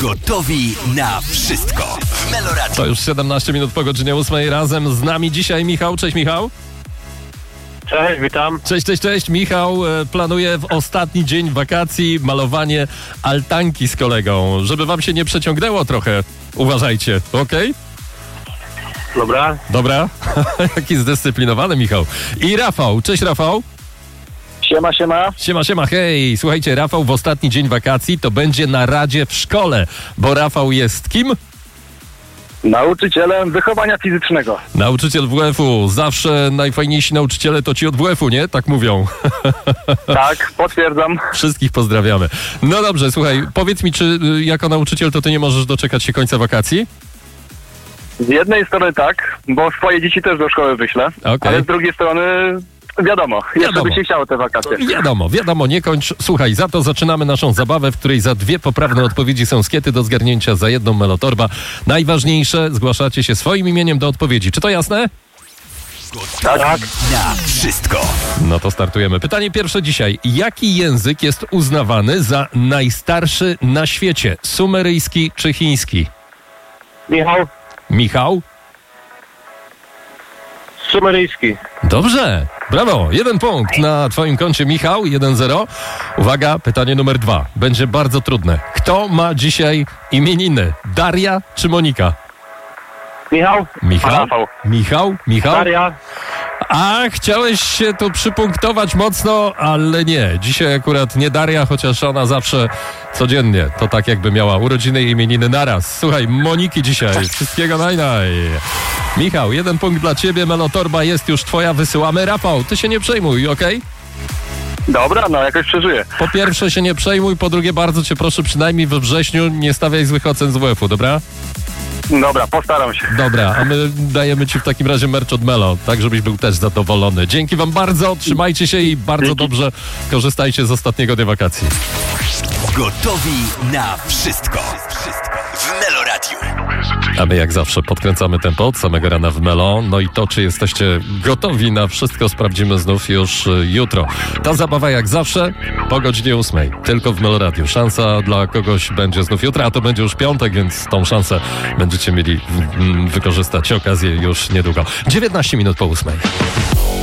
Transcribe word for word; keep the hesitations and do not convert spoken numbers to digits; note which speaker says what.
Speaker 1: Gotowi na wszystko w Meloradiu.
Speaker 2: To już siedemnaście minut po godzinie ósmej. Razem z nami dzisiaj Michał. Cześć Michał.
Speaker 3: Cześć, witam.
Speaker 2: Cześć, cześć, cześć. Michał e, planuje w ostatni dzień wakacji malowanie altanki z kolegą. Żeby wam się nie przeciągnęło trochę. Uważajcie, okej?
Speaker 3: Dobra.
Speaker 2: Dobra. Jaki zdyscyplinowany Michał. I Rafał. Cześć Rafał.
Speaker 3: Siema, siema.
Speaker 2: Siema, siema, hej. Słuchajcie, Rafał w ostatni dzień wakacji to będzie na radzie w szkole, bo Rafał jest kim?
Speaker 3: Nauczycielem wychowania fizycznego.
Speaker 2: Nauczyciel W F u. Zawsze najfajniejsi nauczyciele to ci od W F u, nie? Tak mówią.
Speaker 3: Tak, potwierdzam.
Speaker 2: Wszystkich pozdrawiamy. No dobrze, słuchaj, powiedz mi, czy y, jako nauczyciel to ty nie możesz doczekać się końca wakacji?
Speaker 3: Z jednej strony tak, bo swoje dzieci też do szkoły wyślę,
Speaker 2: Okej.
Speaker 3: ale z drugiej strony wiadomo, jeszcze
Speaker 2: Wiadomo.
Speaker 3: by się chciało te wakacje.
Speaker 2: Wiadomo, wiadomo, nie kończ. Słuchaj, za to zaczynamy naszą zabawę, w której za dwie poprawne odpowiedzi są skiety do zgarnięcia, za jedną melotorba. Najważniejsze, zgłaszacie się swoim imieniem do odpowiedzi. Czy to jasne?
Speaker 3: Tak.
Speaker 1: Na wszystko.
Speaker 2: No to startujemy. Pytanie pierwsze dzisiaj. Jaki język jest uznawany za najstarszy na świecie? Sumeryjski czy chiński?
Speaker 3: Michał,
Speaker 2: Michał?
Speaker 3: sumeryjski.
Speaker 2: Dobrze, brawo, jeden punkt na twoim koncie, Michał, jeden zero. Uwaga, pytanie numer dwa, będzie bardzo trudne. Kto ma dzisiaj imieniny, Daria czy Monika?
Speaker 3: Michał?
Speaker 2: Michał?
Speaker 3: Rafał.
Speaker 2: Michał? Michał?
Speaker 3: Daria?
Speaker 2: A, chciałeś się tu przypunktować mocno, ale nie. Dzisiaj akurat nie Daria, chociaż ona zawsze codziennie to tak jakby miała urodziny i imieniny naraz. Słuchaj, Moniki dzisiaj. Wszystkiego naj, naj. Michał, jeden punkt dla ciebie, melotorba jest już twoja, wysyłamy. Rafał, ty się nie przejmuj, okej?
Speaker 3: Dobra, no jakoś przeżyję.
Speaker 2: Po pierwsze się nie przejmuj, po drugie bardzo cię proszę, przynajmniej we wrześniu nie stawiaj złych ocen z W F u, dobra?
Speaker 3: Dobra, postaram się.
Speaker 2: Dobra, a my dajemy ci w takim razie merch od Melo, tak żebyś był też zadowolony. Dzięki wam bardzo, trzymajcie się i bardzo
Speaker 3: Dzięki.
Speaker 2: dobrze korzystajcie z ostatniego dnia wakacji.
Speaker 1: Gotowi na wszystko. Wszystko w Meloradiu.
Speaker 2: A my jak zawsze podkręcamy tempo od samego rana w Melo. No i to, czy jesteście gotowi na wszystko, sprawdzimy znów już y, jutro. Ta zabawa jak zawsze po godzinie ósmej. Tylko w Meloradiu. Szansa dla kogoś będzie znów jutro, a to będzie już piątek, więc tą szansę będziecie mieli mm, wykorzystać okazję już niedługo. dziewiętnaście minut po ósmej.